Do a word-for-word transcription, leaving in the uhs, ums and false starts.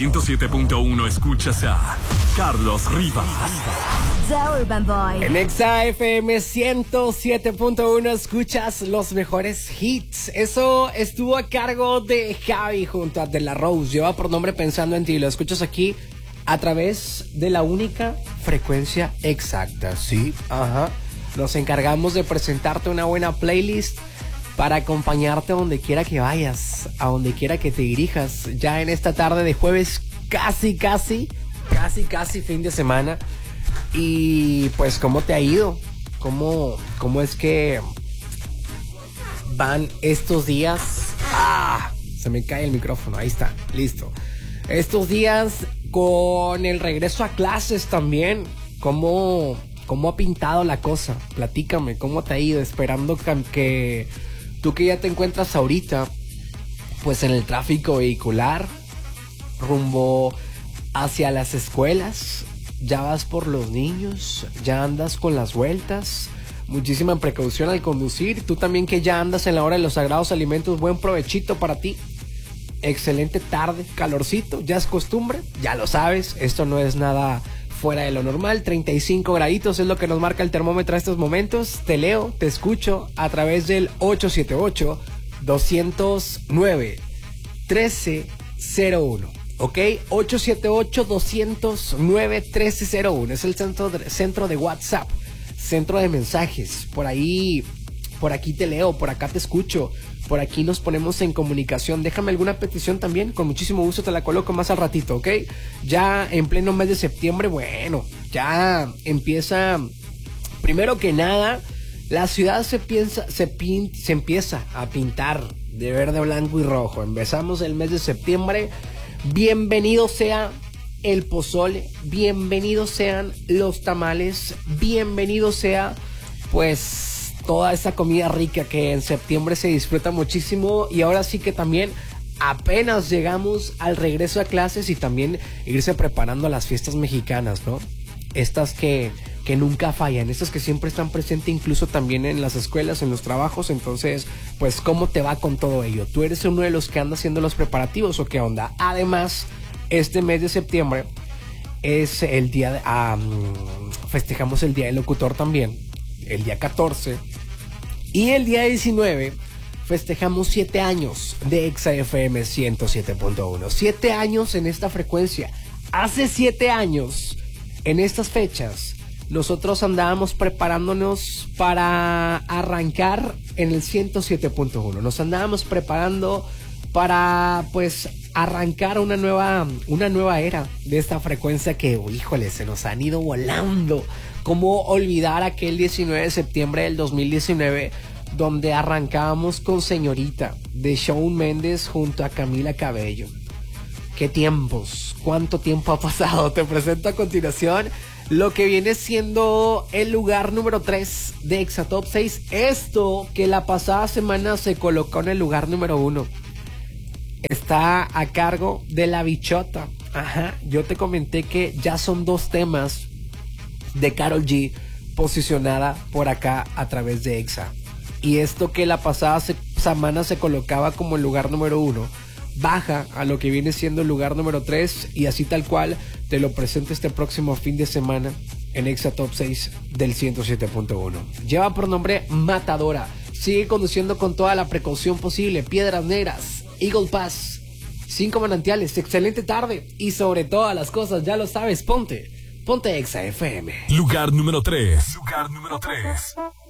ciento siete punto uno escuchas a Carlos Rivas. The Urban Boy. En Exa F M ciento siete punto uno escuchas los mejores hits. Eso estuvo a cargo de Javi junto a De La Rose. Lleva por nombre Pensando en Ti. Lo escuchas aquí a través de la única frecuencia exacta. Sí, ajá. Nos encargamos de presentarte una buena playlist para acompañarte a donde quiera que vayas, a donde quiera que te dirijas. Ya en esta tarde de jueves, casi, casi, casi, casi fin de semana. Y pues, ¿cómo te ha ido? ¿Cómo, cómo es que van estos días? ¡Ah! Se me cae el micrófono, ahí está, listo. Estos días con el regreso a clases también, ¿cómo, cómo ha pintado la cosa? Platícame, ¿cómo te ha ido? Esperando que, que tú que ya te encuentras ahorita, pues en el tráfico vehicular, rumbo hacia las escuelas. Ya vas por los niños, ya andas con las vueltas, muchísima precaución al conducir. Tú también que ya andas en la hora de los sagrados alimentos, buen provechito para ti. Excelente tarde, calorcito, ya es costumbre, ya lo sabes, esto no es nada fuera de lo normal. Treinta y cinco graditos es lo que nos marca el termómetro a estos momentos. Te leo, te escucho a través del ocho siete ocho, dos cero nueve, uno tres cero uno. Ok, ocho siete ocho, dos cero nueve, uno tres cero uno. Es el centro de, centro de WhatsApp, centro de mensajes. Por ahí, por aquí te leo, por acá te escucho, por aquí nos ponemos en comunicación. Déjame alguna petición también, con muchísimo gusto te la coloco más al ratito, ¿ok? Ya en pleno mes de septiembre, bueno, ya empieza, primero que nada, la ciudad se, piensa, se, pin, se empieza a pintar de verde, blanco y rojo. Empezamos el mes de septiembre. Bienvenido sea el pozole, bienvenidos sean los tamales, bienvenido sea pues toda esa comida rica que en septiembre se disfruta muchísimo. Y ahora sí que también apenas llegamos al regreso a clases y también irse preparando a las fiestas mexicanas, ¿no? Estas que, que nunca fallan, estas que siempre están presentes incluso también en las escuelas, en los trabajos. Entonces, pues, ¿cómo te va con todo ello? ¿Tú eres uno de los que anda haciendo los preparativos o qué onda? Además, este mes de septiembre es el día de... Um, festejamos el Día del Locutor también, el día catorce. Y el día diecinueve festejamos siete años de Exa F M ciento siete punto uno. siete años en esta frecuencia. Hace siete años... En estas fechas, nosotros andábamos preparándonos para arrancar en el ciento siete punto uno. Nos andábamos preparando para, pues, arrancar una nueva, una nueva era de esta frecuencia que, oh, híjole, se nos han ido volando. ¿Cómo olvidar aquel diecinueve de septiembre del dos mil diecinueve, donde arrancábamos con Señorita de Shawn Mendes junto a Camila Cabello? ¿Qué tiempos? ¿Cuánto tiempo ha pasado? Te presento a continuación lo que viene siendo el lugar número tres de Exa Top seis. Esto que la pasada semana se colocó en el lugar número uno. Está a cargo de La Bichota. Ajá, yo te comenté que ya son dos temas de Karol G posicionada por acá a través de Exa. Y esto que la pasada se- semana se colocaba como el lugar número uno, baja a lo que viene siendo el lugar número tres y así tal cual te lo presento este próximo fin de semana en Exa Top seis del ciento siete punto uno. Lleva por nombre Matadora. Sigue conduciendo con toda la precaución posible. Piedras Negras, Eagle Pass, Cinco Manantiales. Excelente tarde y sobre todas las cosas, ya lo sabes, ponte, ponte Exa F M. Lugar número tres. Lugar número tres.